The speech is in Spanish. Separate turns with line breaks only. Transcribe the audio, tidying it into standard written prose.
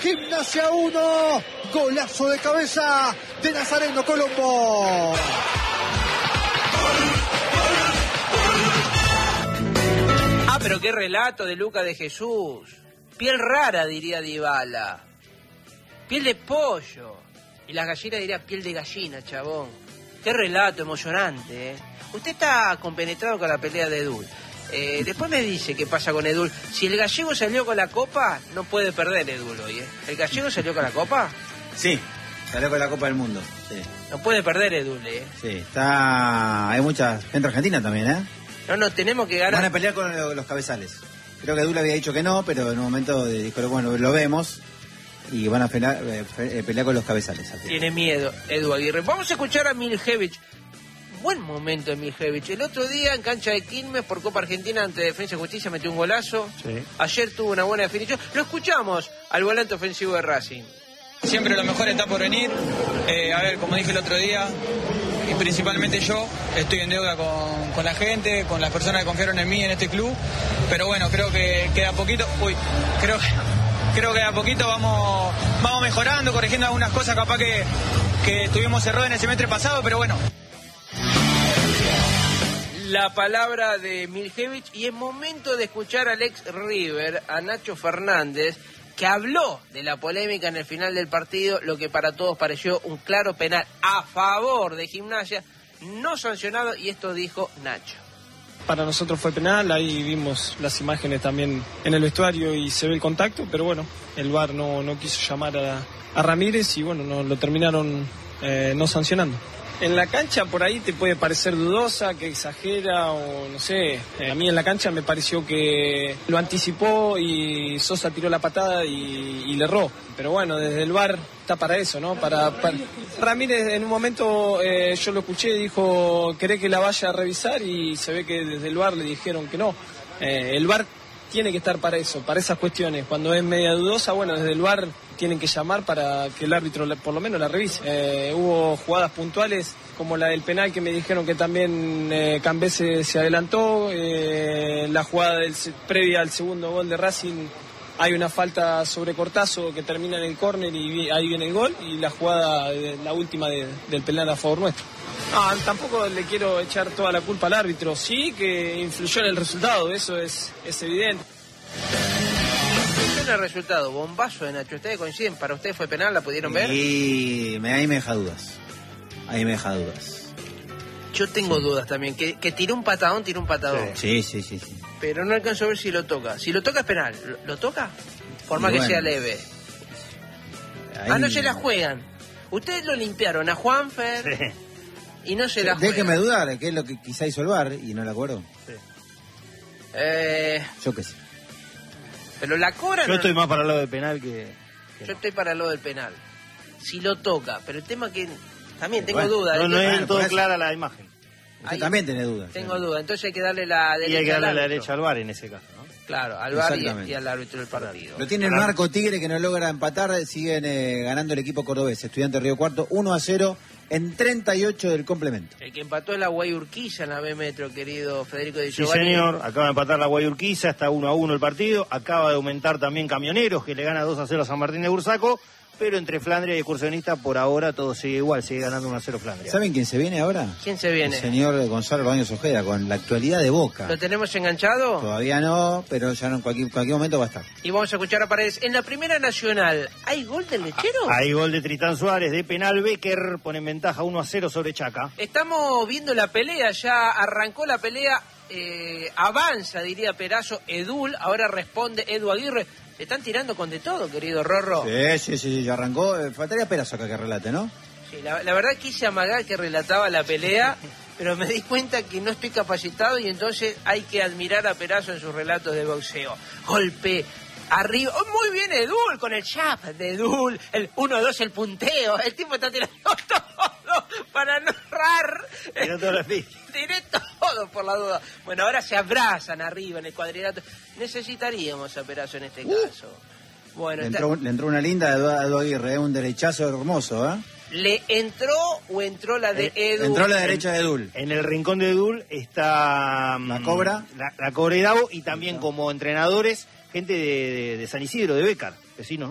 Gimnasia 1. Golazo de cabeza de Nazareno Colombo.
Ah, pero qué relato de Lucas de Jesús. Piel rara, diría Dybala. Piel de pollo. Y las gallinas diría piel de gallina, chabón. Qué relato emocionante, ¿eh? Usted está compenetrado con la pelea de Edul. Después me dice qué pasa con Edul. Si el gallego salió con la copa, no puede perder Edul hoy, ¿eh? ¿El gallego salió con la copa?
Sí, salió con la Copa del Mundo. Sí.
No puede perder Edul, ¿eh?
Sí, está... Hay mucha gente argentina también, ¿eh?
No, tenemos que ganar.
Van a pelear con los cabezales. Creo que Edul había dicho que no, pero en un momento dijo, bueno, lo vemos. Y van a pelear con los cabezales.
Tiene miedo Edu Aguirre. Vamos a escuchar a Miljevic. Buen momento de Miljevic. El otro día en cancha de Quilmes por Copa Argentina ante Defensa y Justicia metió un golazo. Sí. Ayer tuvo una buena definición. Lo escuchamos al volante ofensivo de Racing.
Siempre lo mejor está por venir. A ver, como dije el otro día, y principalmente yo, estoy en deuda con la gente, con las personas que confiaron en mí en este club. Pero bueno, creo que queda poquito. Creo que a poquito vamos mejorando, corrigiendo algunas cosas, capaz que tuvimos errores en el semestre pasado, pero bueno.
La palabra de Miljevic, y es momento de escuchar al ex River, a Nacho Fernández, que habló de la polémica en el final del partido, lo que para todos pareció un claro penal a favor de Gimnasia, no sancionado, y esto dijo Nacho.
Para nosotros fue penal, ahí vimos las imágenes también en el vestuario y se ve el contacto, pero bueno, el VAR no quiso llamar a Ramírez y bueno, lo terminaron no sancionando. En la cancha por ahí te puede parecer dudosa, que exagera o no sé. A mí en la cancha me pareció que lo anticipó y Sosa tiró la patada y le erró. Pero bueno, desde el VAR está para eso, ¿no? Para... Ramírez en un momento yo lo escuché y dijo, ¿querés que la vaya a revisar? Y se ve que desde el VAR le dijeron que no. El VAR tiene que estar para eso, para esas cuestiones. Cuando es media dudosa, bueno, desde el VAR tienen que llamar para que el árbitro por lo menos la revise. Hubo jugadas puntuales como la del penal que me dijeron que también Cambese se adelantó. La jugada previa al segundo gol de Racing, hay una falta sobre Cortazo que termina en el córner y ahí viene el gol. Y la jugada, la última del penal a favor nuestro. No, tampoco le quiero echar toda la culpa al árbitro. Sí que influyó en el resultado, eso es evidente.
En el resultado, bombazo de Nacho. ¿Ustedes coinciden? ¿Para ustedes fue penal? ¿La pudieron ver?
Y ahí me deja dudas.
Yo tengo dudas también. Que tiró un patadón,
Sí.
Pero no alcanzo a ver si lo toca. Si lo toca es penal. ¿Lo toca? Por más que sea leve. Ahí... no se la juegan. Ustedes lo limpiaron a Juanfer. Sí. Y no se la juega.
Déjeme dudar, que es lo que quizá hizo el VAR y no la cobró. Sí. Yo qué sé.
Pero la cobra.
Yo estoy más para el lado del penal que
yo estoy para el lado del penal. Si lo toca, pero el tema que también tengo dudas.
No es del todo clara la imagen.
Usted también tiene dudas.
Tengo dudas, entonces hay que darle la derecha.
Y hay que darle la derecha al VAR en ese caso, ¿no?
Claro, al VAR y al árbitro del partido.
Lo tiene el Marco Tigre, que no logra empatar, siguen ganando el equipo cordobés. Estudiantes Río Cuarto 1-0 en 38 del complemento.
El que empató es la Guayurquiza en la B Metro, querido Federico de
Sí,
Giovanni.
señor, acaba de empatar la Guayurquiza, está 1-1 el partido, acaba de aumentar también Camioneros, que le gana 2-0 a San Martín de Bursaco, pero entre Flandria y Excursionista por ahora todo sigue igual, sigue ganando 1-0 Flandria.
¿Saben quién se viene ahora?
¿Quién se viene?
El señor Gonzalo Baños Ojeda, con la actualidad de Boca.
¿Lo tenemos enganchado?
Todavía no, pero ya en cualquier momento va a estar.
Y vamos a escuchar a Paredes. En la Primera Nacional, ¿hay gol del Lechero?
Hay gol de Tritán Suárez, de penal. Becker pone en ventaja 1-0 sobre Chaca.
Estamos viendo la pelea, ya arrancó la pelea, avanza, diría Perazo, Edul, ahora responde Edu Aguirre. Le están tirando con de todo, querido Rorro.
Sí, ya arrancó. Faltaría Perazo acá que relate, ¿no?
Sí, la verdad quise amagar que relataba la pelea, pero me di cuenta que no estoy capacitado y entonces hay que admirar a Perazo en sus relatos de boxeo. Golpe arriba, muy bien Edul, con el chap de Edul, el 1-2, el punteo, el tipo está tirando todo para no errar. Tiré todo por la duda. Bueno, ahora se abrazan arriba en el cuadrilátero. Necesitaríamos a Perazo en este caso. Bueno,
le entró una linda a Edu Aguirre, un derechazo hermoso, ¿eh?
¿Le entró o entró la de Edu?
Entró la derecha de Edul.
En el rincón de Edul está
la Cobra.
La Cobra y Davo, y también como entrenadores, gente de San Isidro, de Becar, vecinos.